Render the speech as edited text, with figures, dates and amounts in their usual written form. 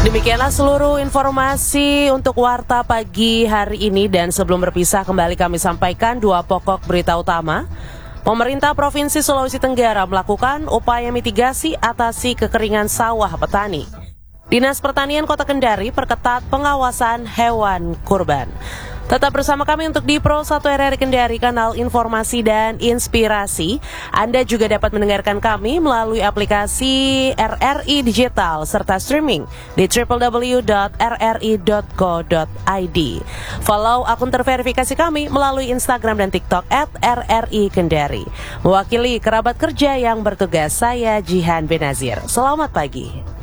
Demikianlah seluruh informasi untuk Warta pagi hari ini, dan sebelum berpisah kembali kami sampaikan dua pokok berita utama. Pemerintah Provinsi Sulawesi Tenggara melakukan upaya mitigasi atasi kekeringan sawah petani. Dinas Pertanian Kota Kendari perketat pengawasan hewan kurban. Tetap bersama kami untuk di Pro 1 RRI Kendari, kanal informasi dan inspirasi. Anda juga dapat mendengarkan kami melalui aplikasi RRI Digital serta streaming di www.rri.co.id. Follow akun terverifikasi kami melalui Instagram dan TikTok @RRI Kendari. Mewakili kerabat kerja yang bertugas, saya Jihan Benazir. Selamat pagi.